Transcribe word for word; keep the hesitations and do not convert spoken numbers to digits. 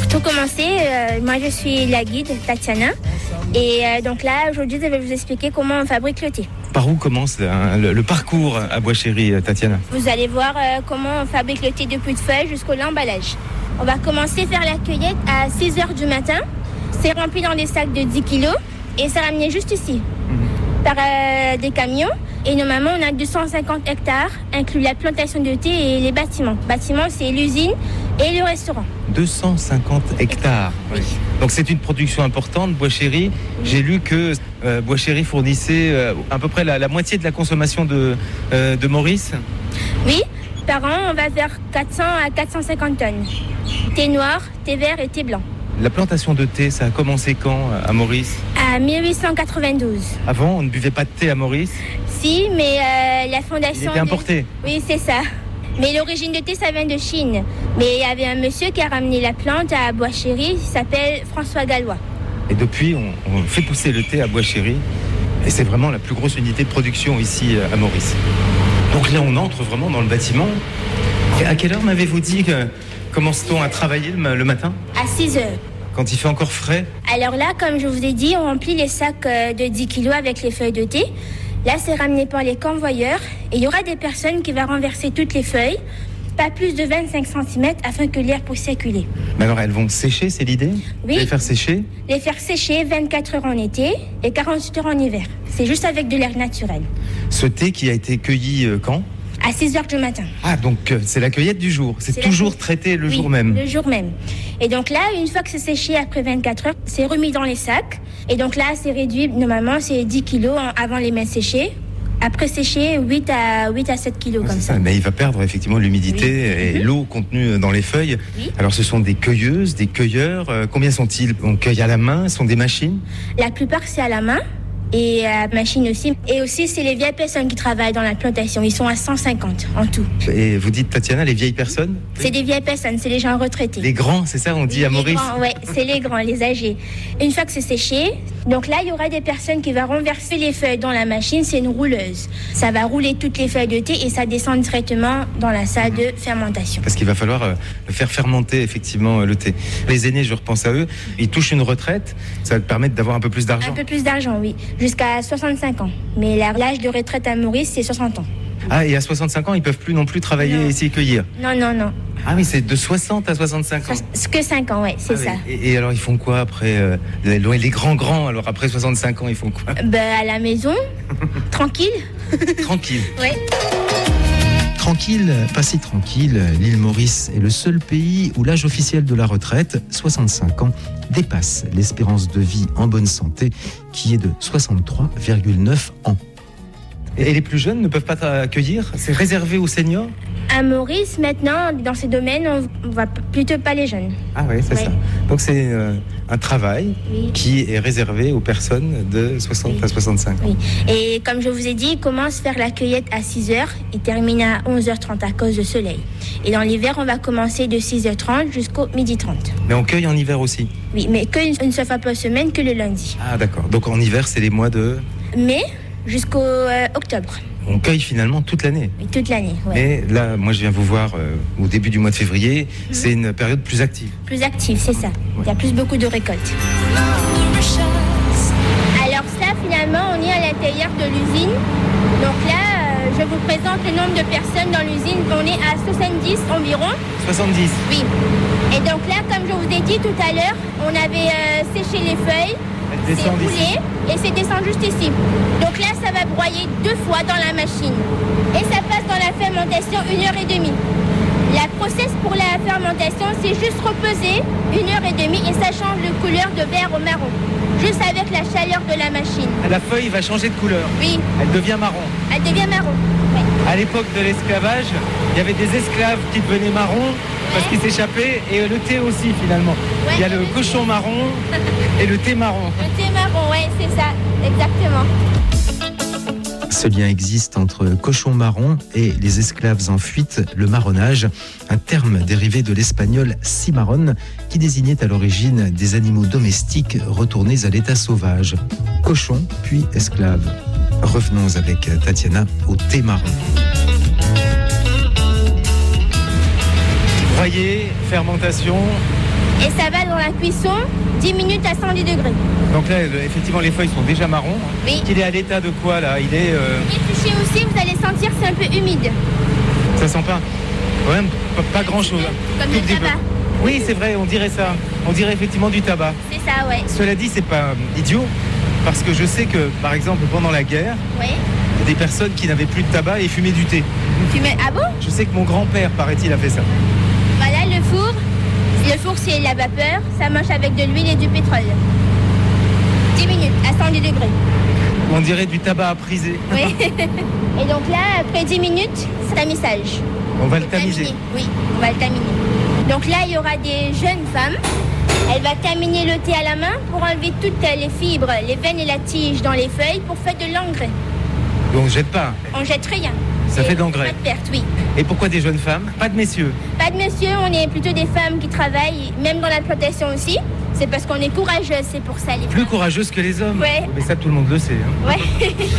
tout commencer, euh, moi je suis la guide Tatiana. Et euh, donc là, aujourd'hui, je vais vous expliquer comment on fabrique le thé. Par où commence le, le, le parcours à Bois Chéri, Tatiana? Vous allez voir euh, comment on fabrique le thé depuis de feuilles jusqu'au l'emballage. On va commencer à faire la cueillette à six heures du matin. C'est rempli dans des sacs de dix kilos et c'est ramené juste ici mmh. par euh, des camions. Et normalement, on a deux cent cinquante hectares, inclus la plantation de thé et les bâtiments. Bâtiments, c'est l'usine et le restaurant. deux cent cinquante hectares. Oui. Donc c'est une production importante, Bois Chéri. Oui. J'ai lu que euh, Bois Chéri fournissait euh, à peu près la, la moitié de la consommation de, euh, de Maurice. Oui, par an, on va vers quatre cents à quatre cent cinquante tonnes. Thé noir, thé vert et thé blanc. La plantation de thé, ça a commencé quand à Maurice? À mille huit cent quatre-vingt-douze. Avant, on ne buvait pas de thé à Maurice? Si, mais euh, la fondation... Il était importé? De... Oui, c'est ça. Mais l'origine de thé, ça vient de Chine. Mais il y avait un monsieur qui a ramené la plante à Bois Chéri, il s'appelle François Gallois. Et depuis, on, on fait pousser le thé à Bois Chéri. Et c'est vraiment la plus grosse unité de production ici à Maurice. Donc là, on entre vraiment dans le bâtiment. Et à quelle heure m'avez-vous dit que commence-t-on à travailler le, le matin? À six heures. Quand il fait encore frais? Alors là, comme je vous ai dit, on remplit les sacs de dix kilos avec les feuilles de thé. Là, c'est ramené par les convoyeurs. Et il y aura des personnes qui vont renverser toutes les feuilles, pas plus de vingt-cinq centimètres, afin que l'air puisse circuler. Mais alors, elles vont sécher, c'est l'idée? Oui. Les faire sécher? Les faire sécher vingt-quatre heures en été et quarante-huit heures en hiver. C'est juste avec de l'air naturel. Ce thé qui a été cueilli euh, quand? À six heures du matin. Ah, donc euh, c'est la cueillette du jour. C'est, c'est toujours la... traité le oui, jour même. le jour même. Et donc là, une fois que c'est séché après vingt-quatre heures, c'est remis dans les sacs. Et donc là, c'est réduit. Normalement, c'est dix kilos avant les mains séchées. Après séché, huit à sept kilos ah, comme ça. ça. Mais il va perdre effectivement l'humidité oui. et mmh. l'eau contenue dans les feuilles. Oui. Alors ce sont des cueilleuses, des cueilleurs. Euh, combien sont-ils? On cueille à la main? Ce sont des machines? La plupart, c'est à la main. Et à machine aussi. Et aussi, c'est les vieilles personnes qui travaillent dans la plantation. Ils sont à cent cinquante en tout. Et vous dites, Tatiana, les vieilles personnes? C'est des vieilles personnes, c'est les gens retraités. Les grands, c'est ça, on dit les à Maurice? Oui, c'est les grands, les âgés. Une fois que c'est séché, donc là, il y aura des personnes qui vont renverser les feuilles dans la machine. C'est une rouleuse. Ça va rouler toutes les feuilles de thé et ça descend directement dans la salle de fermentation. Parce qu'il va falloir euh, faire fermenter effectivement euh, le thé. Les aînés, je repense à eux, ils touchent une retraite. Ça va te permettre d'avoir un peu plus d'argent? Un peu plus d'argent, oui. Jusqu'à soixante-cinq ans. Mais l'âge de retraite à Maurice, c'est soixante ans. Ah, et à soixante-cinq ans, ils peuvent plus non plus travailler non. ici et cueillir? Non, non, non. Ah oui, c'est de soixante à soixante-cinq ans? So- que cinq ans, ouais, c'est ah, ça. Et, et alors, ils font quoi après euh, les, les grands-grands, alors après soixante-cinq ans, ils font quoi? Ben, à la maison, tranquille. Tranquille? Ouais. Tranquille, pas si tranquille, l'île Maurice est le seul pays où l'âge officiel de la retraite, soixante-cinq ans, dépasse l'espérance de vie en bonne santé qui est de soixante-trois virgule neuf ans. Et les plus jeunes ne peuvent pas accueillir? C'est réservé aux seniors? À Maurice, maintenant, dans ces domaines, on ne voit plutôt pas les jeunes. Ah oui, c'est ouais. ça. Donc c'est euh, un travail oui. qui est réservé aux personnes de soixante oui. à soixante-cinq ans. Oui. Et comme je vous ai dit, il commence à faire la cueillette à six heures et termine à onze heures trente à cause du soleil. Et dans l'hiver, on va commencer de six heures trente jusqu'au midi trente. Mais on cueille en hiver aussi? Oui, mais qu'une une seule fois par semaine, que le lundi. Ah d'accord. Donc en hiver, c'est les mois de... mai jusqu'au euh, octobre. On cueille finalement toute l'année. Oui, toute l'année, ouais. Mais là, moi, je viens vous voir euh, au début du mois de février. Mmh. C'est une période plus active. Plus active, c'est ça. Ouais. Il y a plus beaucoup de récoltes. Alors ça, finalement, on est à l'intérieur de l'usine. Donc là, euh, je vous présente le nombre de personnes dans l'usine. On est à soixante-dix environ. soixante-dix? Oui. Et donc là, comme je vous ai dit tout à l'heure, on avait euh, séché les feuilles. C'est roulé et c'est descendu juste ici. Donc là, ça va broyer deux fois dans la machine. Et ça passe dans la fermentation une heure et demie. La process pour la fermentation, c'est juste reposer une heure et demie et ça change de couleur de vert au marron. Juste avec la chaleur de la machine. La feuille va changer de couleur? Oui. Elle devient marron? Elle devient marron, oui. À l'époque de l'esclavage, il y avait des esclaves qui devenaient marrons parce qu'ils s'échappaient, et le thé aussi finalement. Ouais, il y a le cochon marron et le thé marron. Le thé marron, oui, c'est ça, exactement. Ce lien existe entre cochon marron et les esclaves en fuite, le marronnage, un terme dérivé de l'espagnol cimarrón, qui désignait à l'origine des animaux domestiques retournés à l'état sauvage. Cochon, puis esclave. Revenons avec Tatiana au thé marron. Broyer, fermentation, Et ça va dans la cuisson dix minutes à cent dix degrés. Donc là, effectivement, les feuilles sont déjà marron. Oui. Il est à l'état de quoi là? Il est. Euh... Épluché aussi, vous allez sentir, c'est un peu humide. Ça sent pas. Quand même, pas, pas grand chose. Comme le tabac. Oui, c'est vrai, on dirait ça. On dirait effectivement du tabac. C'est ça, ouais. Cela dit, c'est pas idiot, parce que je sais que, par exemple, pendant la guerre, Oui. il y a des personnes qui n'avaient plus de tabac et fumaient du thé. Fumer... Ah bon? Je sais que mon grand-père, paraît-il, a fait ça. Voilà le four. Le four, c'est la vapeur. Ça marche avec de l'huile et du pétrole. dix minutes à cent dix degrés. On dirait du tabac à priser. Oui. Et donc là, après dix minutes, c'est tamisage. On va le tamiser. Taminer. Oui, on va le taminer. Donc là, il y aura des jeunes femmes. Elle va taminer le thé à la main pour enlever toutes les fibres, les veines et la tige dans les feuilles pour faire de l'engrais. Donc on ne jette pas. On jette rien. Ça Et fait de l'engrais. Pas de perte, oui. Et pourquoi des jeunes femmes? Pas de messieurs. Pas de messieurs, on est plutôt des femmes qui travaillent, même dans la plantation aussi. C'est parce qu'on est courageuses, c'est pour ça les Plus femmes. courageuses que les hommes. Ouais. Mais ça, tout le monde le sait. Hein. Ouais.